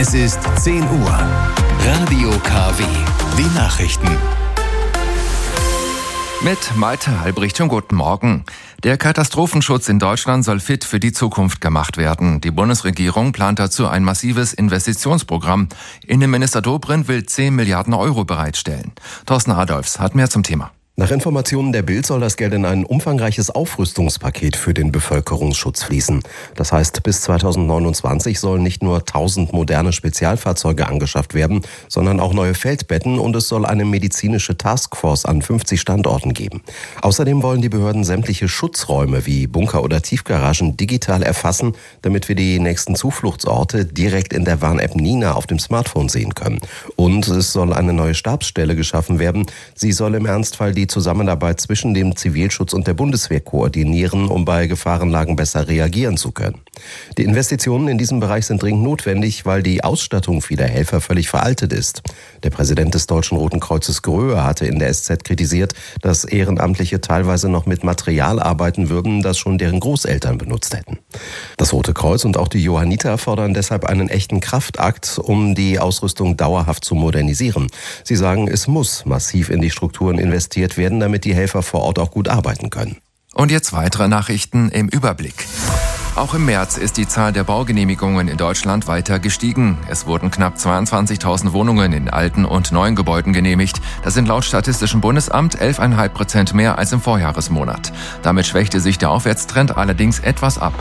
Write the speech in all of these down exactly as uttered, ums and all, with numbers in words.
Es ist zehn Uhr. Radio K W. Die Nachrichten. Mit Malte Albrecht, schon guten Morgen. Der Katastrophenschutz in Deutschland soll fit für die Zukunft gemacht werden. Die Bundesregierung plant dazu ein massives Investitionsprogramm. Innenminister Dobrindt will zehn Milliarden Euro bereitstellen. Thorsten Adolfs hat mehr zum Thema. Nach Informationen der Bild soll das Geld in ein umfangreiches Aufrüstungspaket für den Bevölkerungsschutz fließen. Das heißt, bis zweitausendneunundzwanzig sollen nicht nur tausend moderne Spezialfahrzeuge angeschafft werden, sondern auch neue Feldbetten, und es soll eine medizinische Taskforce an fünfzig Standorten geben. Außerdem wollen die Behörden sämtliche Schutzräume wie Bunker oder Tiefgaragen digital erfassen, damit wir die nächsten Zufluchtsorte direkt in der Warn-App Nina auf dem Smartphone sehen können. Und es soll eine neue Stabsstelle geschaffen werden. Sie soll im Ernstfall die die Zusammenarbeit zwischen dem Zivilschutz und der Bundeswehr koordinieren, um bei Gefahrenlagen besser reagieren zu können. Die Investitionen in diesem Bereich sind dringend notwendig, weil die Ausstattung vieler Helfer völlig veraltet ist. Der Präsident des Deutschen Roten Kreuzes Gröhe hatte in der S Z kritisiert, dass Ehrenamtliche teilweise noch mit Material arbeiten würden, das schon deren Großeltern benutzt hätten. Das Rote Kreuz und auch die Johanniter fordern deshalb einen echten Kraftakt, um die Ausrüstung dauerhaft zu modernisieren. Sie sagen, es muss massiv in die Strukturen investiert werden, damit die Helfer vor Ort auch gut arbeiten können. Und jetzt weitere Nachrichten im Überblick. Auch im März ist die Zahl der Baugenehmigungen in Deutschland weiter gestiegen. Es wurden knapp zweiundzwanzigtausend Wohnungen in alten und neuen Gebäuden genehmigt. Das sind laut Statistischem Bundesamt elf Komma fünf Prozent mehr als im Vorjahresmonat. Damit schwächte sich der Aufwärtstrend allerdings etwas ab.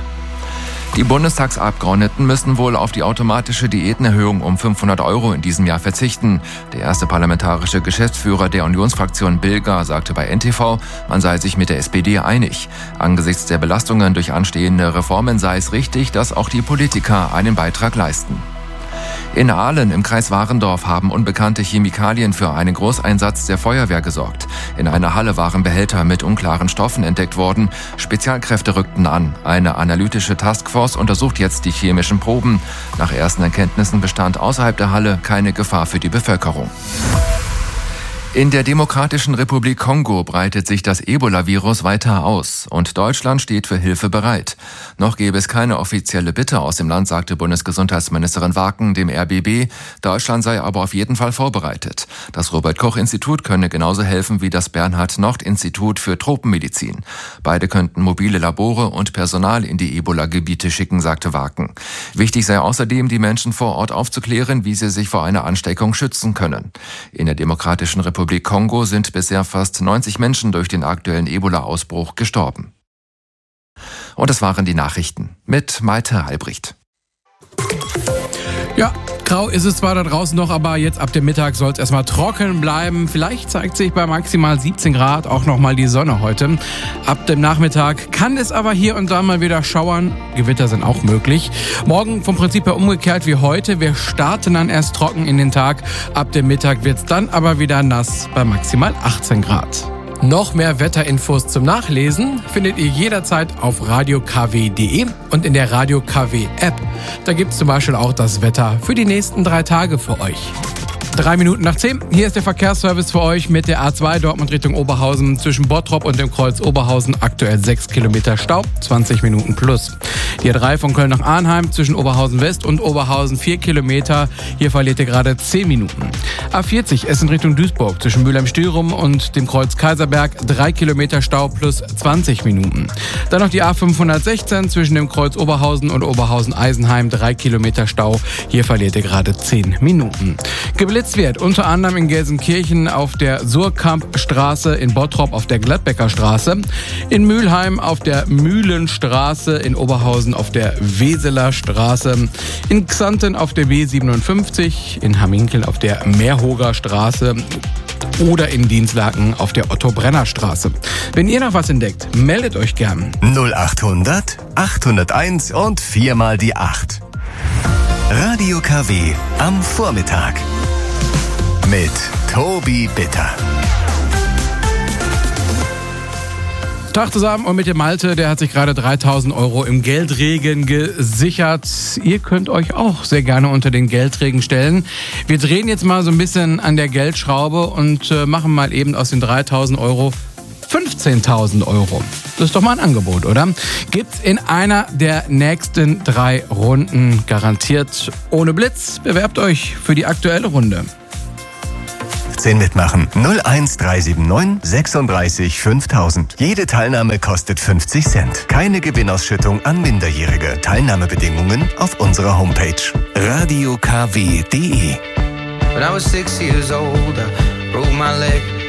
Die Bundestagsabgeordneten müssen wohl auf die automatische Diätenerhöhung um fünfhundert Euro in diesem Jahr verzichten. Der erste parlamentarische Geschäftsführer der Unionsfraktion Bilger sagte bei N T V, man sei sich mit der S P D einig. Angesichts der Belastungen durch anstehende Reformen sei es richtig, dass auch die Politiker einen Beitrag leisten. In Ahlen im Kreis Warendorf haben unbekannte Chemikalien für einen Großeinsatz der Feuerwehr gesorgt. In einer Halle waren Behälter mit unklaren Stoffen entdeckt worden. Spezialkräfte rückten an. Eine analytische Taskforce untersucht jetzt die chemischen Proben. Nach ersten Erkenntnissen bestand außerhalb der Halle keine Gefahr für die Bevölkerung. In der Demokratischen Republik Kongo breitet sich das Ebola-Virus weiter aus und Deutschland steht für Hilfe bereit. Noch gäbe es keine offizielle Bitte aus dem Land, sagte Bundesgesundheitsministerin Waken dem R B B. Deutschland sei aber auf jeden Fall vorbereitet. Das Robert-Koch-Institut könne genauso helfen wie das Bernhard-Nocht-Institut für Tropenmedizin. Beide könnten mobile Labore und Personal in die Ebola-Gebiete schicken, sagte Waken. Wichtig sei außerdem, die Menschen vor Ort aufzuklären, wie sie sich vor einer Ansteckung schützen können. In der Demokratischen Republik Republik Kongo sind bisher fast neunzig Menschen durch den aktuellen Ebola-Ausbruch gestorben. Und das waren die Nachrichten mit Malte Albrecht. Ja, grau ist es zwar da draußen noch, aber jetzt ab dem Mittag soll es erstmal trocken bleiben. Vielleicht zeigt sich bei maximal siebzehn Grad auch nochmal die Sonne heute. Ab dem Nachmittag kann es aber hier und da mal wieder schauern. Gewitter sind auch möglich. Morgen vom Prinzip her umgekehrt wie heute. Wir starten dann erst trocken in den Tag. Ab dem Mittag wird es dann aber wieder nass bei maximal achtzehn Grad. Noch mehr Wetterinfos zum Nachlesen findet ihr jederzeit auf radio k w punkt d e und in der Radio K W App. Da gibt's zum Beispiel auch das Wetter für die nächsten drei Tage für euch. Drei Minuten nach zehn. Hier ist der Verkehrsservice für euch mit der A zwei Dortmund Richtung Oberhausen zwischen Bottrop und dem Kreuz Oberhausen. Aktuell sechs Kilometer Stau, zwanzig Minuten plus. Die A drei von Köln nach Arnheim zwischen Oberhausen West und Oberhausen vier Kilometer. Hier verliert ihr gerade zehn Minuten. A vierzig Essen Richtung Duisburg zwischen Mülheim-Stürum und dem Kreuz Kaiserberg. drei Kilometer Stau plus zwanzig Minuten. Dann noch die A fünfhundertsechzehn zwischen dem Kreuz Oberhausen und Oberhausen-Eisenheim. drei Kilometer Stau. Hier verliert ihr gerade zehn Minuten. Geblitzt wird unter anderem in Gelsenkirchen auf der Surkampstraße, in Bottrop auf der Gladbecker Straße, in Mülheim auf der Mühlenstraße, in Oberhausen auf der Weseler Straße, in Xanten auf der B siebenundfünfzig, in Hamminkeln auf der Meerhoger Straße oder in Dienstlaken auf der Otto-Brenner-Straße. Wenn ihr noch was entdeckt, meldet euch gern. null achthundert achthunderteins und viermal die acht. Radio K W am Vormittag. Mit Tobi Bitter. Tag zusammen und mit dem Malte, der hat sich gerade dreitausend Euro im Geldregen gesichert. Ihr könnt euch auch sehr gerne unter den Geldregen stellen. Wir drehen jetzt mal so ein bisschen an der Geldschraube und machen mal eben aus den dreitausend Euro fünfzehntausend Euro. Das ist doch mal ein Angebot, oder? Gibt's in einer der nächsten drei Runden garantiert ohne Blitz. Bewerbt euch für die aktuelle Runde. zehn mitmachen. null eins drei sieben neun sechsunddreißig fünftausend. Jede Teilnahme kostet fünfzig Cent. Keine Gewinnausschüttung an Minderjährige. Teilnahmebedingungen auf unserer Homepage. radio k w punkt d e When I was six years old, I broke my leg.